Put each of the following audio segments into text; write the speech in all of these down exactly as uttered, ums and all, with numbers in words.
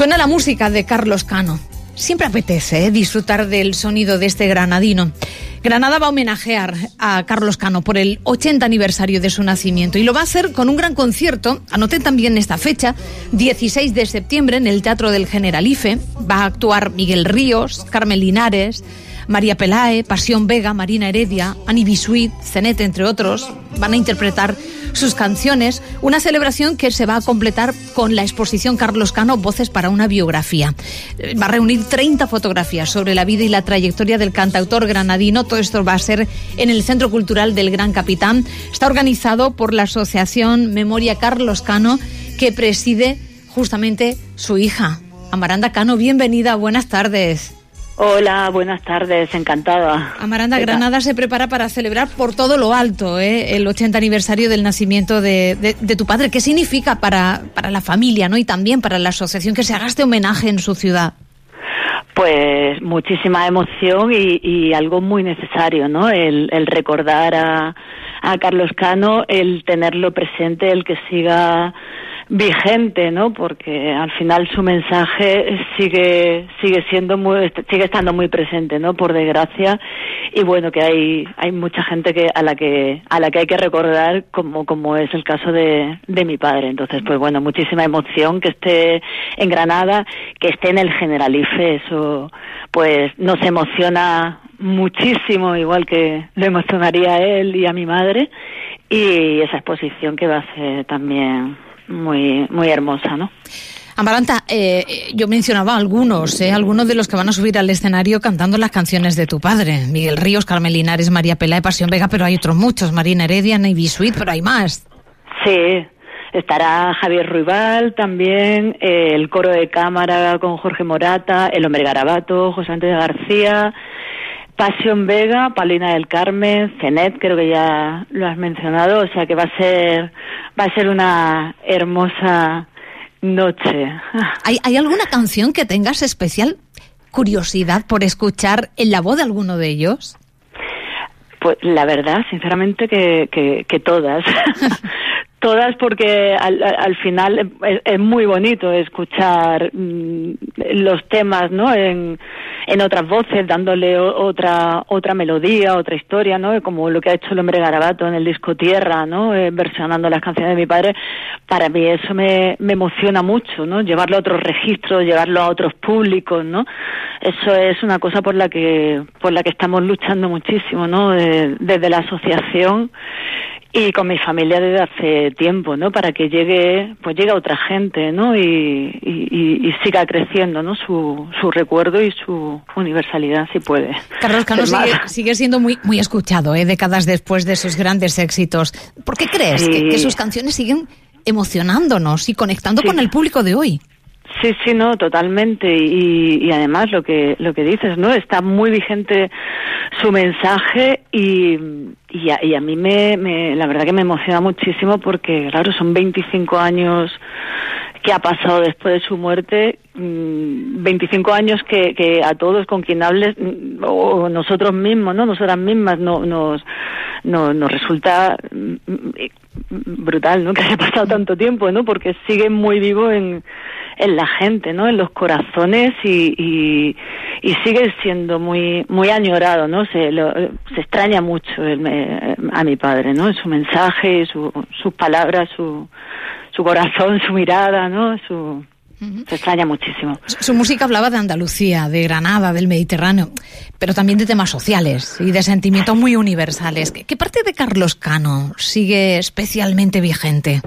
Suena la música de Carlos Cano. Siempre apetece ¿eh? disfrutar del sonido de este granadino. Granada va a homenajear a Carlos Cano por el ochenta aniversario de su nacimiento y lo va a hacer con un gran concierto. Anoten también esta fecha, dieciséis de septiembre, en el Teatro del Generalife. Va a actuar Miguel Ríos, Carmen Linares, María Pelae, Pasión Vega, Marina Heredia, Ani Bisuit, Zenet, entre otros. Van a interpretar sus canciones, una celebración que se va a completar con la exposición Carlos Cano, Voces para una biografía. Va a reunir treinta fotografías sobre la vida y la trayectoria del cantautor granadino. Todo esto va a ser en el Centro Cultural del Gran Capitán. Está organizado por la Asociación Memoria Carlos Cano, que preside justamente su hija, Amaranda Cano. Bienvenida, buenas tardes. Hola, buenas tardes, encantada. Amaranda, Granada se prepara para celebrar por todo lo alto ¿eh? el ochenta aniversario del nacimiento de, de, de tu padre. ¿Qué significa para, para la familia, ¿no? Y también para la asociación que se haga este homenaje en su ciudad? Pues muchísima emoción y, y algo muy necesario, ¿no? El, el recordar a, a Carlos Cano, el tenerlo presente, el que siga vigente, ¿no? Porque al final su mensaje sigue sigue siendo muy sigue estando muy presente, ¿no? Por desgracia, y bueno, que hay hay mucha gente que a la que a la que hay que recordar, como como es el caso de de mi padre. Entonces, pues bueno, muchísima emoción que esté en Granada, que esté en el Generalife. Eso pues nos emociona muchísimo, igual que lo emocionaría a él y a mi madre, y esa exposición que va a ser también muy muy hermosa, ¿no? Amaranta, eh, yo mencionaba algunos, eh, algunos de los que van a subir al escenario cantando las canciones de tu padre. Miguel Ríos, Carmen Linares, María Pelae, Pasión Vega, pero hay otros muchos, Marina Heredia, Ani Bisuit, pero hay más. Sí, estará Javier Ruibal también, eh, el coro de cámara con Jorge Morata, el Hombre Garabato, José Antonio García, Pasión Vega, Paulina del Carmen, Zenet, creo que ya lo has mencionado, o sea que va a ser va a ser una hermosa noche. ¿Hay, ¿Hay alguna canción que tengas especial curiosidad por escuchar en la voz de alguno de ellos? Pues la verdad, sinceramente, que, que, que todas. Todas, porque al, al final es, es muy bonito escuchar mmm, los temas, ¿no? En, en otras voces, dándole otra otra melodía, otra historia, ¿no? Como lo que ha hecho el Hombre Garabato en el disco Tierra, ¿no? Eh, versionando las canciones de mi padre. Para mí eso me, me emociona mucho, ¿no? Llevarlo a otros registros, llevarlo a otros públicos, ¿no? Eso es una cosa por la que por la que estamos luchando muchísimo, ¿no? De, desde la asociación y con mi familia desde hace tiempo, ¿no? Para que llegue, pues llegue a otra gente, ¿no? Y, y, y siga creciendo, ¿no? Su, su recuerdo y su universalidad, si puede. Carlos Cano sigue, sigue siendo muy, muy escuchado, ¿eh? Décadas después de sus grandes éxitos. ¿Por qué crees sí. que, que sus canciones siguen emocionándonos y conectando sí. con el público de hoy? Sí, sí, no, totalmente, y, y además lo que lo que dices, ¿no? Está muy vigente su mensaje y, y, a, y a mí me, me, la verdad que me emociona muchísimo porque, claro, son veinticinco años que ha pasado después de su muerte, veinticinco años que, que a todos con quien hables, o nosotros mismos, ¿no? Nosotras mismas no, nos, no, nos resulta brutal, ¿no? Que haya pasado tanto tiempo, ¿no? Porque sigue muy vivo en en la gente, ¿no? En los corazones y, y, y sigue siendo muy muy añorado, ¿no? Se, lo, se extraña mucho el, a mi padre, ¿no? Su mensaje, su, sus palabras, su, su corazón, su mirada, ¿no? Su, se extraña muchísimo. Su, su música hablaba de Andalucía, de Granada, del Mediterráneo, pero también de temas sociales y de sentimientos muy universales. ¿Qué, qué parte de Carlos Cano sigue especialmente vigente?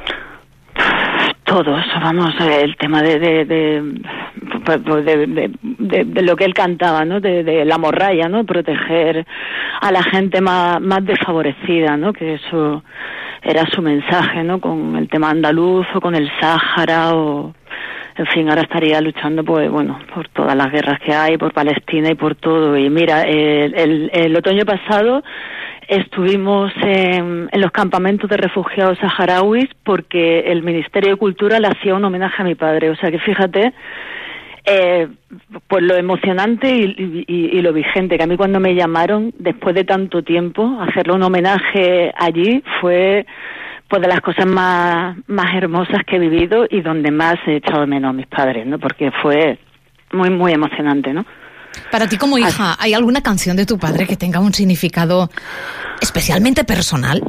Todos, vamos, el tema de de de, de, de, de, de lo que él cantaba, ¿no? De, de la morralla, ¿no? Proteger a la gente más, más desfavorecida, ¿no? Que eso era su mensaje, ¿no? Con el tema andaluz o con el Sáhara o... En fin, ahora estaría luchando, pues bueno, por todas las guerras que hay, por Palestina y por todo. Y mira, el, el, el otoño pasado estuvimos en, en los campamentos de refugiados saharauis porque el Ministerio de Cultura le hacía un homenaje a mi padre. O sea que fíjate, eh, pues lo emocionante y, y, y lo vigente, que a mí cuando me llamaron, después de tanto tiempo, hacerle un homenaje allí fue... pues de las cosas más, más hermosas que he vivido y donde más he echado de menos a mis padres, ¿no? Porque fue muy, muy emocionante, ¿no? Para ti como hija, ¿hay alguna canción de tu padre que tenga un significado especialmente personal?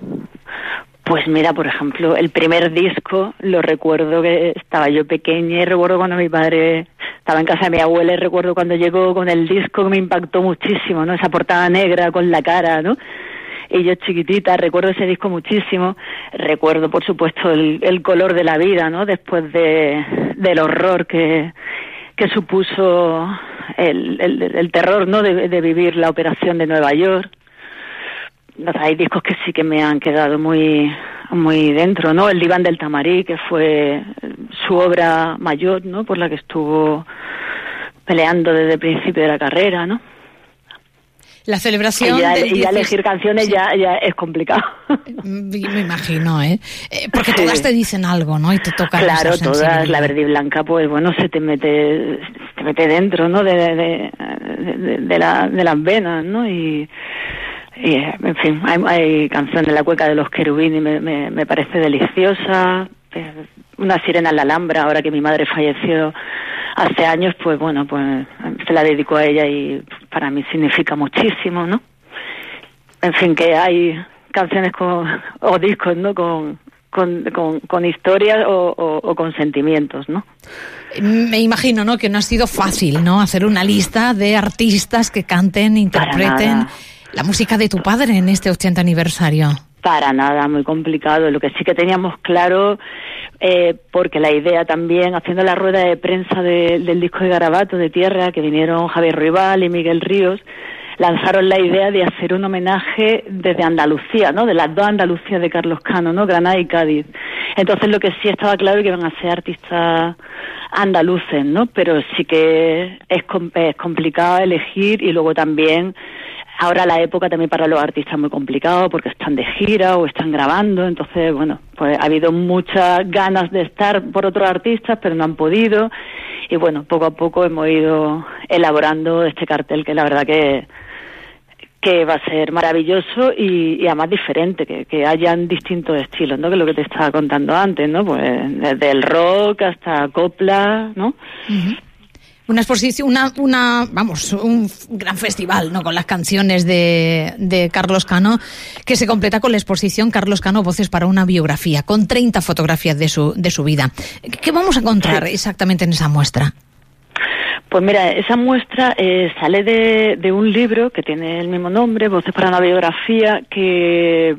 Pues mira, por ejemplo, el primer disco, lo recuerdo que estaba yo pequeña y recuerdo cuando mi padre estaba en casa de mi abuela y recuerdo cuando llegó con el disco que me impactó muchísimo, ¿no? Esa portada negra con la cara, ¿no? Y yo chiquitita, recuerdo ese disco muchísimo. Recuerdo, por supuesto, el, el color de la vida, ¿no? Después de del horror que, que supuso el, el, el terror, ¿no? De, de vivir la operación de Nueva York. O sea, hay discos que sí que me han quedado muy muy dentro, ¿no? El Diván del Tamarí, que fue su obra mayor, ¿no? Por la que estuvo peleando desde el principio de la carrera, ¿no? La celebración y ya, del y ya diez... elegir canciones sí. ya, ya es complicado. Me imagino, ¿eh? eh porque sí. Todas te dicen algo, ¿no? Y te tocan. Claro, todas. La verde y blanca, pues bueno, se te mete te mete dentro, ¿no? De, de, de, de, de, la, de las venas, ¿no? Y, y en fin, hay, hay canciones, La cueca de los querubines, me, me, me parece deliciosa. Una sirena en la Alhambra, ahora que mi madre falleció hace años, pues bueno, pues se la dedico a ella y para mí significa muchísimo, ¿no? En fin, que hay canciones con, o discos, ¿no? Con, con, con, con historias o, o, o con sentimientos, ¿no? Me imagino, ¿no? Que no ha sido fácil, ¿no? Hacer una lista de artistas que canten, interpreten la música de tu padre en este ochenta aniversario. Para nada, muy complicado. Lo que sí que teníamos claro, eh, porque la idea también, haciendo la rueda de prensa de, del disco de Garabato, de Tierra, que vinieron Javier Ruibal y Miguel Ríos, lanzaron la idea de hacer un homenaje desde Andalucía, ¿no? De las dos Andalucías de Carlos Cano, ¿no? Granada y Cádiz. Entonces lo que sí estaba claro es que iban a ser artistas andaluces, ¿no? Pero sí que es, es complicado elegir y luego también... Ahora la época también para los artistas es muy complicado porque están de gira o están grabando, entonces, bueno, pues ha habido muchas ganas de estar por otros artistas, pero no han podido. Y bueno, poco a poco hemos ido elaborando este cartel que la verdad que, que va a ser maravilloso y, y además diferente, que, que hayan distintos estilos, ¿no? Que es lo que te estaba contando antes, ¿no? Pues desde el rock hasta copla, ¿no? Uh-huh. Una exposición, una, una, vamos, un gran festival, ¿no? Con las canciones de, de Carlos Cano, que se completa con la exposición Carlos Cano, Voces para una biografía, con treinta fotografías de su, de su vida. ¿Qué vamos a encontrar exactamente en esa muestra? Pues mira, esa muestra eh, sale de, de un libro que tiene el mismo nombre, Voces para una biografía, que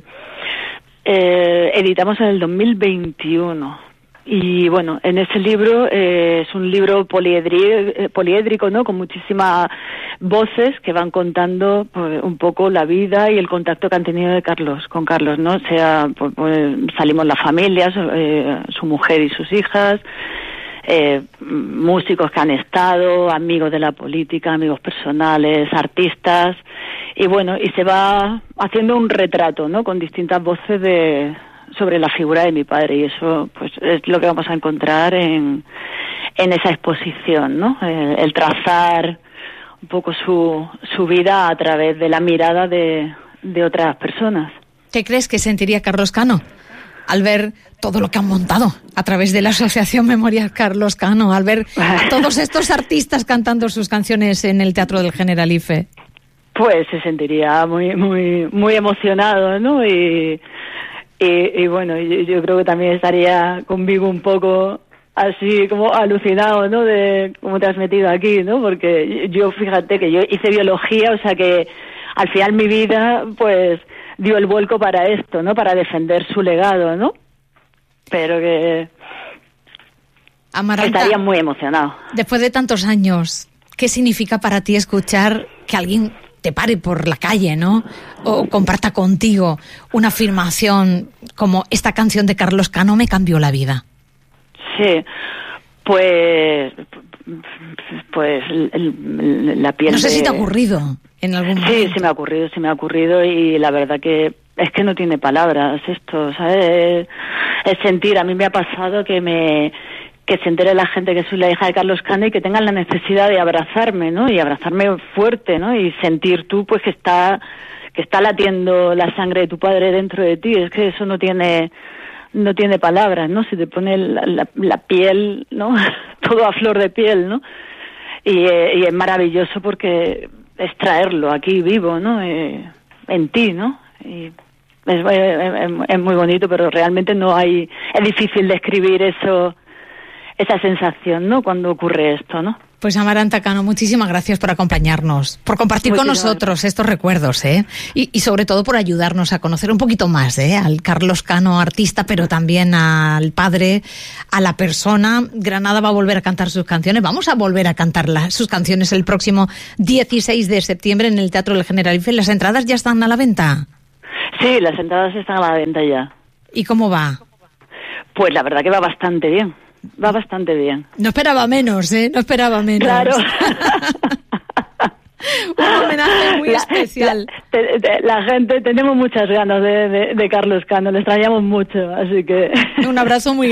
eh, editamos en el dos mil veintiuno. Y bueno, en ese libro eh, es un libro poliedri- poliédrico, ¿no? Con muchísimas voces que van contando pues, un poco la vida y el contacto que han tenido de Carlos con Carlos, ¿no? O sea, pues, pues, salimos las familias, eh, su mujer y sus hijas, eh, músicos que han estado, amigos de la política, amigos personales, artistas, y bueno, y se va haciendo un retrato, ¿no? Con distintas voces de sobre la figura de mi padre, y eso pues es lo que vamos a encontrar en, en esa exposición, ¿no? El, el trazar un poco su, su vida a través de la mirada de, de otras personas. ¿Qué crees que sentiría Carlos Cano al ver todo lo que han montado a través de la Asociación Memorial Carlos Cano, al ver todos estos artistas cantando sus canciones en el Teatro del Generalife? Pues se sentiría muy muy muy emocionado, ¿no? Y Y, y bueno, yo, yo creo que también estaría conmigo un poco así como alucinado, ¿no? De cómo te has metido aquí, ¿no? Porque yo, fíjate que yo hice biología, o sea que al final mi vida, pues, dio el vuelco para esto, ¿no? Para defender su legado, ¿no? Pero que Amaranta, estaría muy emocionado. Después de tantos años, ¿qué significa para ti escuchar que alguien te pare por la calle, ¿no? O comparta contigo una afirmación como esta canción de Carlos Cano me cambió la vida? Sí, pues pues el, la piel. No sé de... si te ha ocurrido en algún momento. Sí, sí me ha ocurrido, sí me ha ocurrido y la verdad que es que no tiene palabras esto, ¿sabes? Es, es sentir, a mí me ha pasado que me que se entere la gente que soy la hija de Carlos Cano y que tengan la necesidad de abrazarme, ¿no? Y abrazarme fuerte, ¿no? Y sentir tú, pues, que está que está latiendo la sangre de tu padre dentro de ti. Es que eso no tiene no tiene palabras, ¿no? Se te pone la, la, la piel, ¿no? Todo a flor de piel, ¿no? Y, eh, y es maravilloso porque es traerlo aquí vivo, ¿no? Eh, en ti, ¿no? Y es, es, es muy bonito, pero realmente no hay... Es difícil describir eso, esa sensación, ¿no? Cuando ocurre esto, ¿no? Pues Amaranta Cano, muchísimas gracias por acompañarnos, por compartir muchísimas con nosotros estos recuerdos, ¿eh? Y, y sobre todo por ayudarnos a conocer un poquito más, ¿eh? Al Carlos Cano, artista, pero también al padre, a la persona. Granada va a volver a cantar sus canciones. Vamos a volver a cantar la, sus canciones el próximo dieciséis de septiembre en el Teatro del Generalife. ¿Las entradas ya están a la venta? Sí, las entradas están a la venta ya. ¿Y cómo va? Pues la verdad que va bastante bien. Va bastante bien. No esperaba menos, ¿eh? No esperaba menos. Claro. Un homenaje muy la, especial. La, te, te, la gente, tenemos muchas ganas de, de, de Carlos Cano, le extrañamos mucho, así que... Un abrazo muy